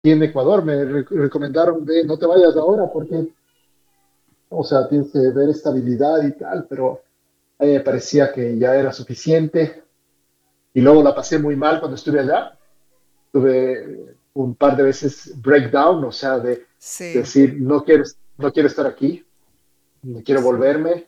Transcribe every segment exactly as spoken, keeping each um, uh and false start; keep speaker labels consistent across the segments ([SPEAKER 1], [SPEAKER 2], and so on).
[SPEAKER 1] aquí en Ecuador. Me re- recomendaron, ve, no te vayas ahora porque, o sea, tienes que ver estabilidad y tal, pero a mí me parecía que ya era suficiente. Y luego la pasé muy mal cuando estuve allá. Tuve un par de veces breakdown, o sea, de
[SPEAKER 2] Sí,
[SPEAKER 1] decir, no quiero, no quiero estar aquí, no quiero
[SPEAKER 2] sí.
[SPEAKER 1] volverme.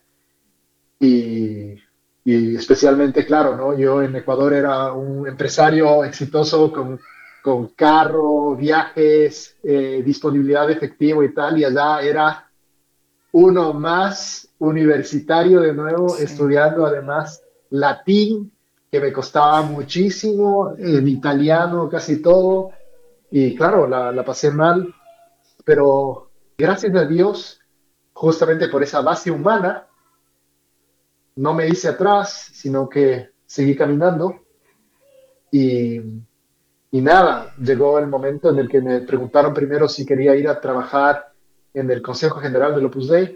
[SPEAKER 1] Y, y especialmente, claro, ¿no? Yo en Ecuador era un empresario exitoso con, con carro, viajes, eh, disponibilidad de efectivo y tal, y allá era uno más universitario de nuevo,
[SPEAKER 2] Sí.
[SPEAKER 1] estudiando además latín, que me costaba muchísimo, en italiano casi todo, y claro, la, la pasé mal, pero gracias a Dios, justamente por esa base humana, no me hice atrás, sino que seguí caminando y, y nada, llegó el momento en el que me preguntaron primero si quería ir a trabajar en el Consejo General del Opus Dei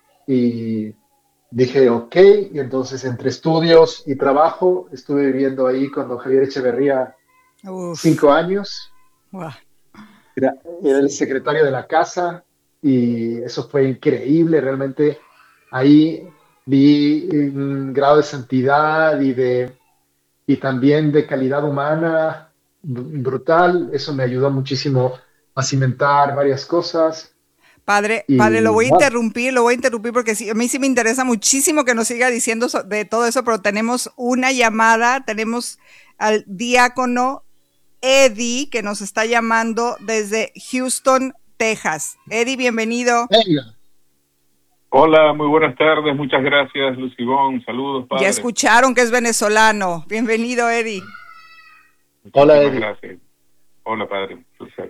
[SPEAKER 1] y dije ok, y entonces entre estudios y trabajo estuve viviendo ahí con don Javier Echeverría
[SPEAKER 2] Uf.
[SPEAKER 1] cinco años,
[SPEAKER 2] Guau.
[SPEAKER 1] era, era el secretario de la casa y eso fue increíble, realmente ahí vi un grado de santidad y de y también de calidad humana brutal. Eso me ayudó muchísimo a cimentar varias cosas.
[SPEAKER 2] Padre, padre, lo
[SPEAKER 1] Y
[SPEAKER 2] voy a
[SPEAKER 1] nada,
[SPEAKER 2] interrumpir, lo voy a interrumpir porque sí, a mí sí me interesa muchísimo que nos siga diciendo so- de todo eso, pero tenemos una llamada, tenemos al diácono Eddie que nos está llamando desde Houston, Texas. Eddie, bienvenido.
[SPEAKER 1] venga.
[SPEAKER 3] Hola, muy buenas tardes, muchas gracias, Lucibón. Saludos,
[SPEAKER 2] Ya
[SPEAKER 3] padre.
[SPEAKER 2] escucharon que es venezolano. Bienvenido, Eddie.
[SPEAKER 1] Hola,
[SPEAKER 3] Muchísimas
[SPEAKER 1] Eddie.
[SPEAKER 3] gracias. Hola, padre. Entonces,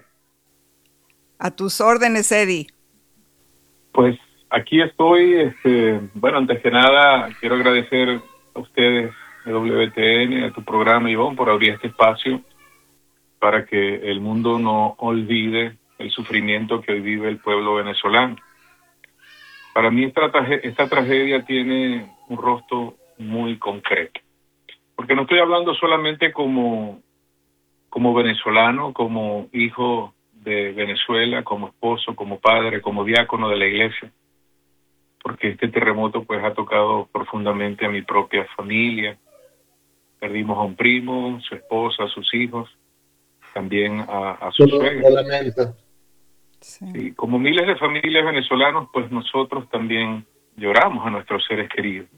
[SPEAKER 2] A tus órdenes, Eddie.
[SPEAKER 3] pues aquí estoy. Este, bueno, antes que nada, quiero agradecer a ustedes de W T N, a tu programa, Ivonne, por abrir este espacio para que el mundo no olvide el sufrimiento que hoy vive el pueblo venezolano. Para mí esta, traje- esta tragedia tiene un rostro muy concreto, porque no estoy hablando solamente como como venezolano, como hijo de Venezuela, como esposo, como padre, como diácono de la iglesia, porque este terremoto pues ha tocado profundamente a mi propia familia. Perdimos a un primo, su esposa, a sus hijos, también a, a su
[SPEAKER 1] Lo, lo
[SPEAKER 3] suegra.
[SPEAKER 1] lamento.
[SPEAKER 2] Sí.
[SPEAKER 3] Y como miles de familias venezolanos, pues nosotros también lloramos a nuestros seres queridos.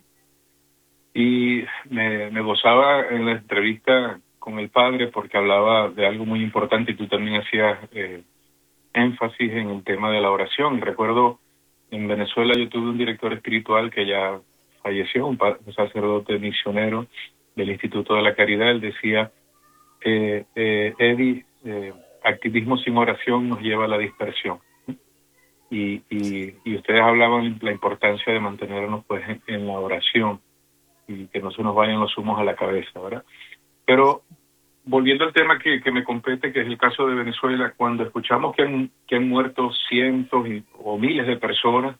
[SPEAKER 3] Y me, me gozaba en la entrevista con el padre porque hablaba de algo muy importante y tú también hacías eh, énfasis en el tema de la oración. Y recuerdo en Venezuela yo tuve un director espiritual que ya falleció, un, pa- un sacerdote misionero del Instituto de la Caridad. Él decía, eh, eh, Eddie, eh, activismo sin oración nos lleva a la dispersión. Y, y, y ustedes hablaban de la importancia de mantenernos pues en, en la oración y que no se nos vayan los humos a la cabeza, ¿verdad? Pero volviendo al tema que, que me compete, que es el caso de Venezuela, cuando escuchamos que han, que han muerto cientos y, o miles de personas,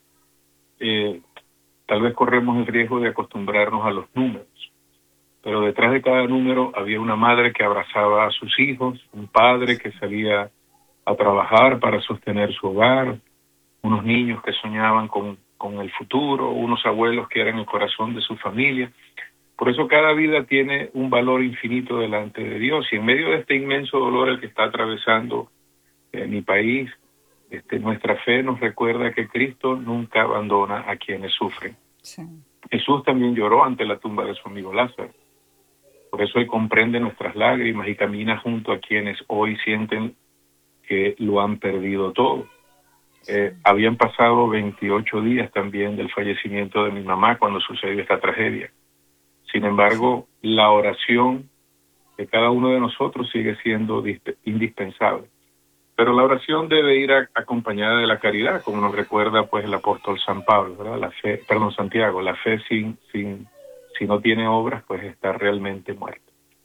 [SPEAKER 3] eh, tal vez corremos el riesgo de acostumbrarnos a los números. Pero detrás de cada número había una madre que abrazaba a sus hijos, un padre que salía a trabajar para sostener su hogar, unos niños que soñaban con, con el futuro, unos abuelos que eran el corazón de su familia. Por eso cada vida tiene un valor infinito delante de Dios y en medio de este inmenso dolor el que está atravesando eh, mi país, este, nuestra fe nos recuerda que Cristo nunca abandona a quienes sufren.
[SPEAKER 2] Sí.
[SPEAKER 3] Jesús también lloró ante la tumba de su amigo Lázaro. Por eso Él comprende nuestras lágrimas y camina junto a quienes hoy sienten que lo han perdido todo. Eh, habían pasado veintiocho días también del fallecimiento de mi mamá cuando sucedió esta tragedia. Sin embargo, la oración de cada uno de nosotros sigue siendo indispensable. Pero la oración debe ir a, acompañada de la caridad, como nos recuerda pues el apóstol San Pablo, ¿verdad? La fe, perdón, Santiago, la fe sin, sin, si no tiene obras, pues está realmente muerta.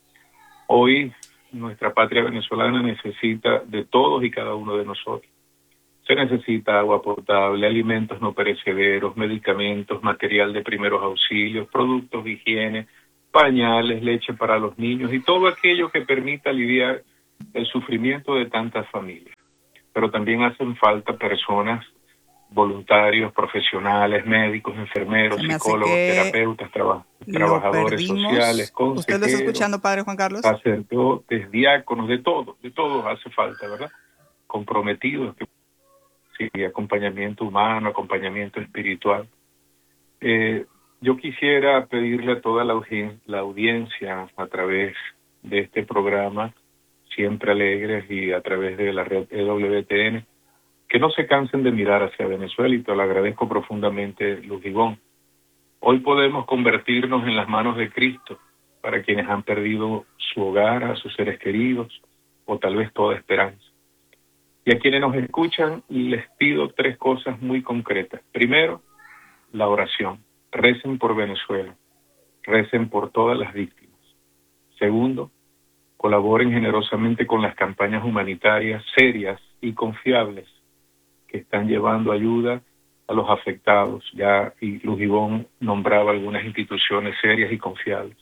[SPEAKER 3] Hoy nuestra patria venezolana necesita de todos y cada uno de nosotros. Se necesita agua potable, alimentos no perecederos, medicamentos, material de primeros auxilios, productos de higiene, pañales, leche para los niños y todo aquello que permita aliviar el sufrimiento de tantas familias. Pero también hacen falta personas, voluntarios, profesionales, médicos, enfermeros, psicólogos, que terapeutas, traba, trabajadores sociales, consejeros.
[SPEAKER 2] ¿Usted lo está escuchando, Padre Juan Carlos?
[SPEAKER 3] Sacerdotes, diáconos, de todo, de todo hace falta, ¿verdad? Comprometidos, sí, acompañamiento humano, acompañamiento espiritual. Eh, yo quisiera pedirle a toda la, la audiencia a través de este programa, Siempre Alegres, y a través de la red E W T N, que no se cansen de mirar hacia Venezuela, y te lo agradezco profundamente, Luz Ivonne. Hoy podemos convertirnos en las manos de Cristo para quienes han perdido su hogar, a sus seres queridos, o tal vez toda esperanza. Y a quienes nos escuchan, les pido tres cosas muy concretas. Primero, la oración. Recen por Venezuela. Recen por todas las víctimas. Segundo, colaboren generosamente con las campañas humanitarias serias y confiables que están llevando ayuda a los afectados. Ya y Luz Ivonne nombraba algunas instituciones serias y confiables.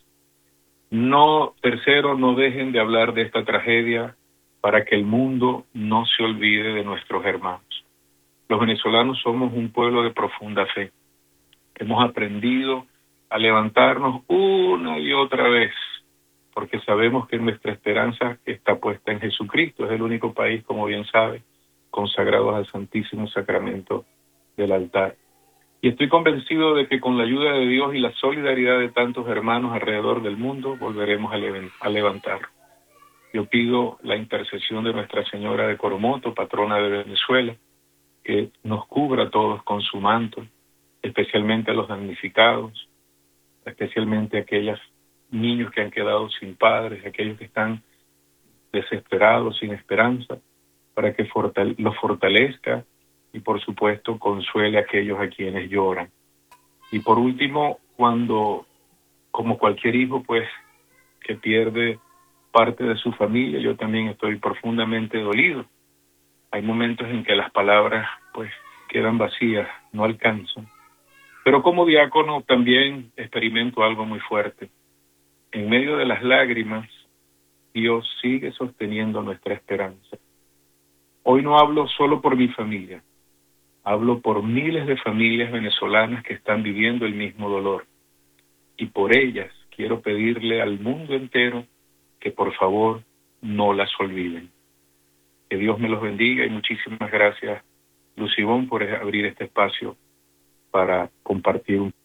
[SPEAKER 3] No, tercero, no dejen de hablar de esta tragedia para que el mundo no se olvide de nuestros hermanos. Los venezolanos somos un pueblo de profunda fe. Hemos aprendido a levantarnos una y otra vez, porque sabemos que nuestra esperanza está puesta en Jesucristo. Es el único país, como bien sabe, consagrados al Santísimo Sacramento del altar. Y estoy convencido de que con la ayuda de Dios y la solidaridad de tantos hermanos alrededor del mundo, volveremos a, le a levantar. Yo pido la intercesión de Nuestra Señora de Coromoto, patrona de Venezuela, que nos cubra a todos con su manto, especialmente a los damnificados, especialmente a aquellos niños que han quedado sin padres, aquellos que están desesperados, sin esperanza, para que fortale los fortalezca y, por supuesto, consuele a aquellos a quienes lloran. Y por último, cuando, como cualquier hijo, pues, que pierde parte de su familia, yo también estoy profundamente dolido. Hay momentos en que las palabras, pues, quedan vacías, no alcanzan. Pero como diácono también experimento algo muy fuerte. En medio de las lágrimas, Dios sigue sosteniendo nuestra esperanza. Hoy no hablo solo por mi familia, hablo por miles de familias venezolanas que están viviendo el mismo dolor. Y por ellas quiero pedirle al mundo entero que por favor no las olviden. Que Dios me los bendiga y muchísimas gracias, Luz Ivonne, por abrir este espacio para compartir un...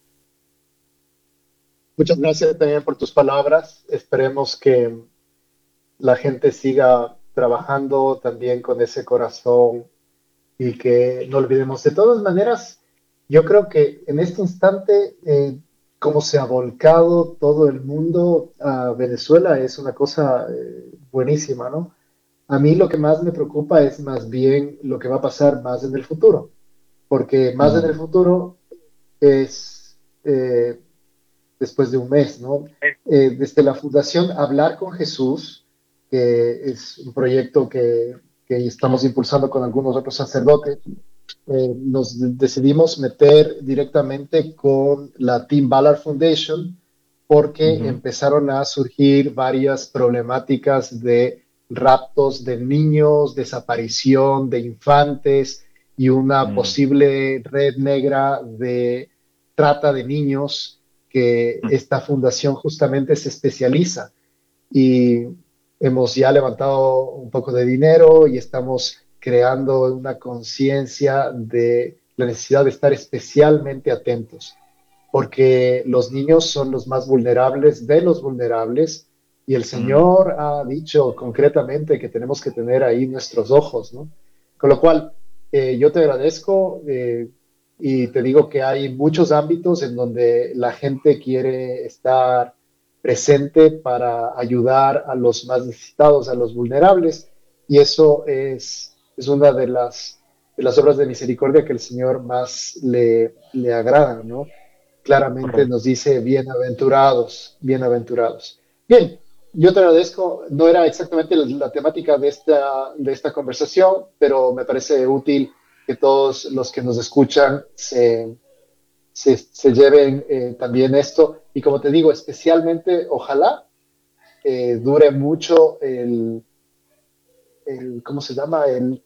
[SPEAKER 1] Muchas gracias también por tus palabras. Esperemos que la gente siga trabajando también con ese corazón y que no olvidemos. De todas maneras, yo creo que en este instante, eh, como se ha volcado todo el mundo a Venezuela, es una cosa eh, buenísima, ¿no? A mí lo que más me preocupa es más bien lo que va a pasar más en el futuro, porque más uh-huh. en el futuro es eh, después de un mes, ¿no? Eh, desde la Fundación Hablar con Jesús, que es un proyecto que, que estamos impulsando con algunos otros sacerdotes, eh, nos decidimos meter directamente con la Tim Ballard Foundation porque uh-huh. empezaron a surgir varias problemáticas de raptos de niños, desaparición de infantes y una uh-huh. posible red negra de trata de niños que uh-huh. esta fundación justamente se especializa. Y hemos ya levantado un poco de dinero y estamos creando una conciencia de la necesidad de estar especialmente atentos, porque los niños son los más vulnerables de los vulnerables y el Señor mm. ha dicho concretamente que tenemos que tener ahí nuestros ojos, ¿no? Con lo cual, eh, yo te agradezco eh, y te digo que hay muchos ámbitos en donde la gente quiere estar presente para ayudar a los más necesitados, a los vulnerables, y eso es, es una de las, de las obras de misericordia que el Señor más le, le agrada, ¿no? Claramente Correcto. Nos dice bienaventurados, bienaventurados. Bien, yo te agradezco, no era exactamente la, la temática de esta, de esta conversación, pero me parece útil que todos los que nos escuchan se... Se, se lleven eh, también esto, y como te digo, especialmente, ojalá eh, dure mucho el, el ¿cómo se llama? El,